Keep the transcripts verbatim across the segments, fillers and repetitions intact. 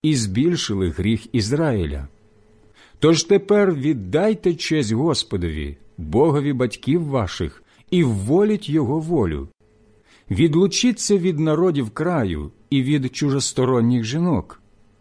і збільшили гріх Ізраїля. Тож тепер віддайте честь Господові, Богові батьків ваших, і вволіть Його волю. Відлучіться від народів краю і від чужосторонніх жінок».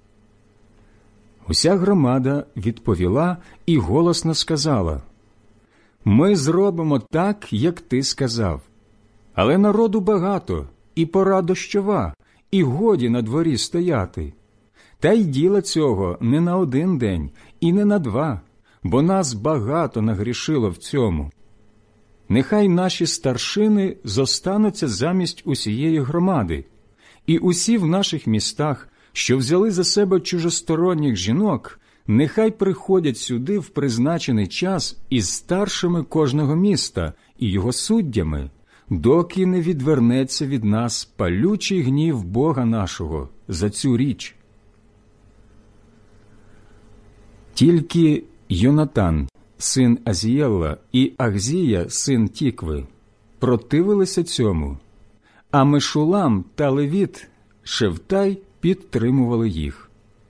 Уся громада відповіла і голосно сказала: «Ми зробимо так, як ти сказав. Але народу багато, і пора дощова, і годі на дворі стояти. Та й діла цього не на один день і не на два, бо нас багато нагрішило в цьому. Нехай наші старшини зостануться замість усієї громади, і усі в наших містах, що взяли за себе чужосторонніх жінок, нехай приходять сюди в призначений час із старшими кожного міста і його суддями, доки не відвернеться від нас палючий гнів Бога нашого за цю річ». Тільки Йонатан, син Азієла, і Ахзія, син Тікви, противилися цьому, а Мешулам та Левіт, Шевтай, підтримували їх.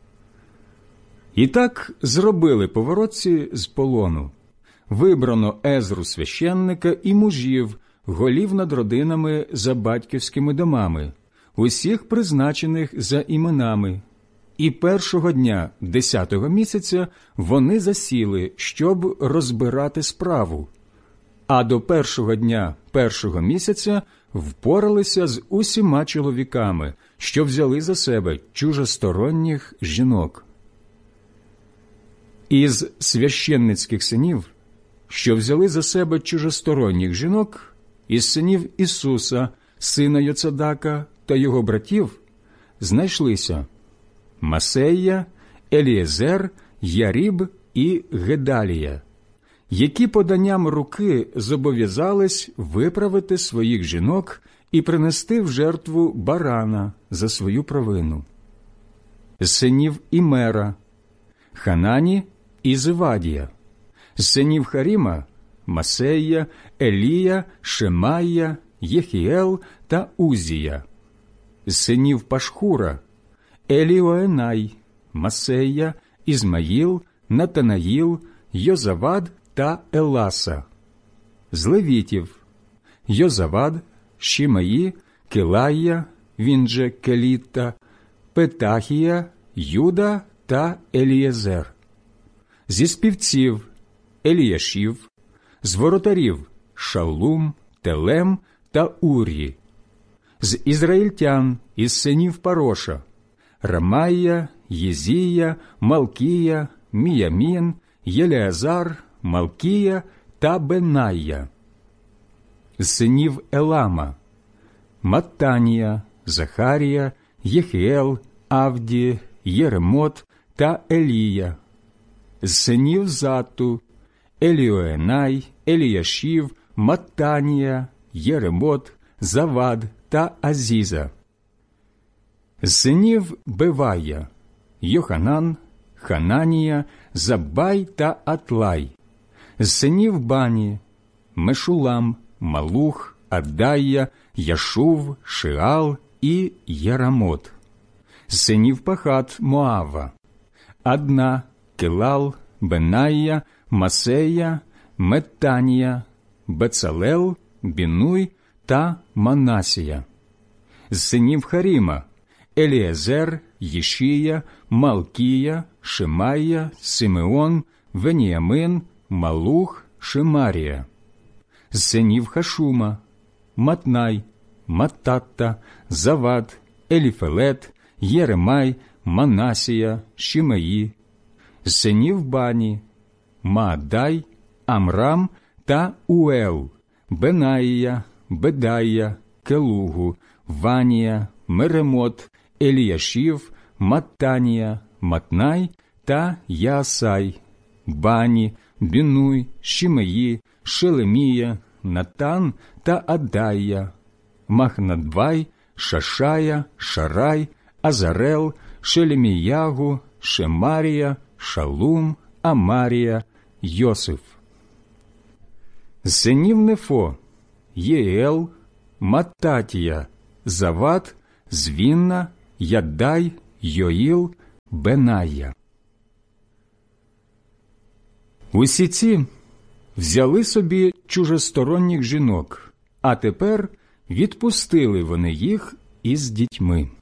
І так зробили поворотці з полону. Вибрано Езру священника і мужів, голів над родинами за батьківськими домами, усіх призначених за іменами. І першого дня десятого місяця вони засіли, щоб розбирати справу, а до першого дня першого місяця впоралися з усіма чоловіками, що взяли за себе чужосторонніх жінок. Із священницьких синів, що взяли за себе чужосторонніх жінок, із синів Ісуса, сина Йоцадака, та його братів, знайшлися Масея, Елієзер, Яріб і Гедалія, які поданням руки зобов'язались виправити своїх жінок і принести в жертву барана за свою провину. З синів Імера – Ханані і Зевадія, з синів Харіма – Масея, Елія, Шемая, Єхіел та Узія, з синів Пашхура – Еліоенай, Масея, Ізмаїл, Натанаїл, Йозавад та Еласа, з левітів – Йозавад, Шімеї, Келая, він же Келіта, Петахія, Юда та Елієзер, зі співців – Еліяшів, з воротарів – Шаллум, Телем та Ур'ї, з ізраїльтян із синів Пароша – Рамая, Єзія, Малкія, Міямін, Єлеазар, Малкія та Бенайя. З синів Елама – Маттанія, Захарія, Єхіел, Авді, Єремот та Елія. З синів Затту – Еліоенай, Еліяшів, Маттанія, Єремот, Завад та Азіза. З синів Бевая – Йоханан, Хананія, Заббай та Атлай. З синів Бані – Мешулам, Малух, Аддая, Яшув, Шиал і Ярамот. З синів Пахат Моава – Адна, Келал, Бенайя, Масея, Меттанія, Бецалел, Бінуй та Манасія. З синів Харіма – Елієзер, Єшія, Малкія, Шемая, Симеон, Веніамин, Малух, Шемарія. З синів Хашума – Матнай, Мататта, Завад, Еліфелет, Єремай, Манасія, Шімеї. З синів Бані – Маадай, Амрам та Уел, Бенаїя, Бедая, Келугу, Ванія, Меремот, Еліяшів, Маттанія, Матнай та Яасай, Бані, Бінуй, Шімеї, Шелемія, Натан та Аддая, Махнадбай, Шашая, Шарай, Азарел, Шелеміягу, Шемарія, Шалум, Амарія, Йосиф. З синів Нефо – Єел, Маттатія, Завад, Звінна, Яддай, Йоїл, Беная. Усі ці взяли собі чужесторонніх жінок, а тепер відпустили вони їх із дітьми.